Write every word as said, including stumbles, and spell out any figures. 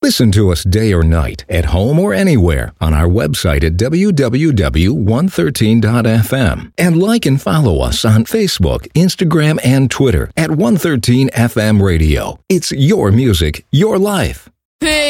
Listen to us day or night, at home or anywhere, on our website at w w w dot one thirteen dot f m. And like and follow us on Facebook, Instagram, and Twitter at one thirteen F M Radio. It's your music, your life. Hey.